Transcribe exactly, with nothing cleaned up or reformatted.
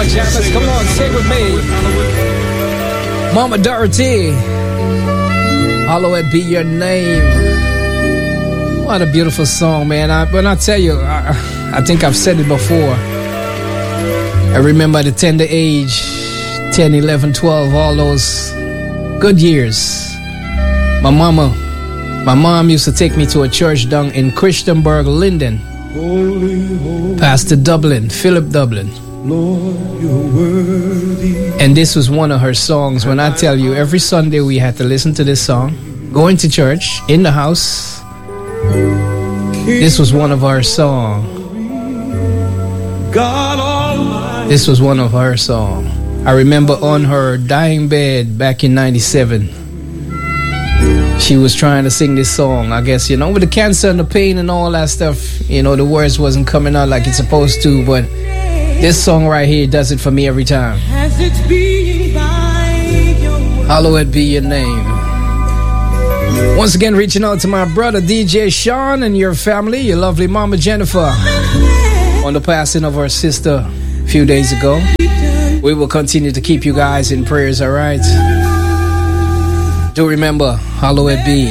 Jammers, come on, sing with me. Mama Dorothy, hallowed be your name. What a beautiful song, man. I, when I tell you, I, I think I've said it before. I remember the tender age, ten, eleven, twelve, all those good years. My mama, my mom used to take me to a church down in Christianburg, Linden. Holy, holy, Pastor Dublin, Philip Dublin. Lord, you're worthy. And this was one of her songs. When I tell you, every Sunday we had to listen to this song. Going to church, in the house. This was one of her songs. God Almighty. This was one of her songs. I remember on her dying bed back in ninety-seven, she was trying to sing this song. I guess, you know, with the cancer and the pain and all that stuff, you know, the words wasn't coming out like it's supposed to, but this song right here does it for me every time. Hallowed be your name. Once again, reaching out to my brother D J Sean and your family, your lovely mama Jennifer, on the passing of her sister a few days ago. We will continue to keep you guys in prayers, all right? Do remember, hallowed be